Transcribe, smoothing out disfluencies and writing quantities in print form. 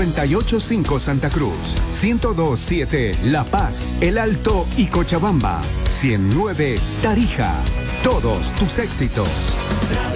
98.5 Santa Cruz, 102.7 La Paz, El Alto y Cochabamba, 100.9 Tarija. Todos tus éxitos.